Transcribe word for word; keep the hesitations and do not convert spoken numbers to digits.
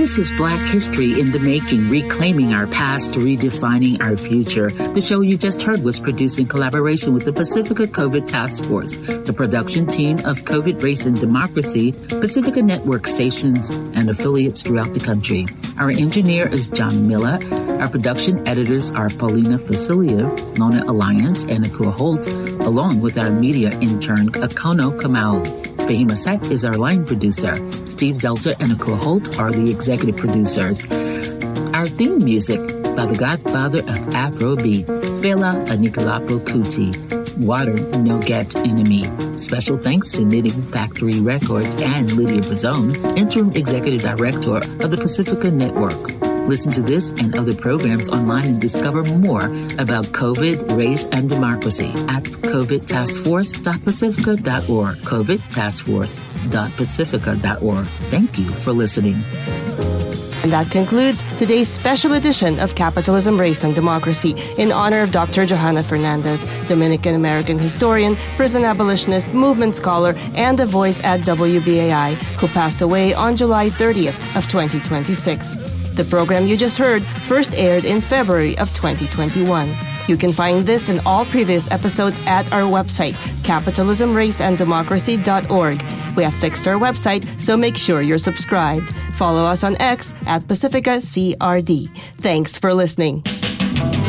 This is Black History in the Making, reclaiming our past, redefining our future. The show you just heard was produced in collaboration with the Pacifica COVID Task Force, the production team of COVID Race and Democracy, Pacifica Network stations, and affiliates throughout the country. Our engineer is John Miller. Our production editors are Paulina Vasiliev, Lona Alliance, and Akua Holt, along with our media intern, Akono Kamau. Fahima Sek is our line producer. Steve Zelter and Akua Holt are the executive producers. Our theme music by the godfather of Afrobeat, Fela Anikulapo Kuti. Water No Get Enemy. Special thanks to Knitting Factory Records and Lydia Bazone, Interim Executive Director of the Pacifica Network. Listen to this and other programs online and discover more about COVID, race, and democracy at covid task force dot pacifica dot org, covid task force dot pacifica dot org. Thank you for listening. And that concludes today's special edition of Capitalism, Race, and Democracy in honor of Doctor Johanna Fernandez, Dominican-American historian, prison abolitionist, movement scholar, and a voice at W B A I, who passed away on July thirtieth of twenty twenty-six. The program you just heard first aired in February of twenty twenty-one. You can find this and all previous episodes at our website, capitalism race and democracy dot org. We have fixed our website, so make sure you're subscribed. Follow us on X at Pacifica C R D. Thanks for listening.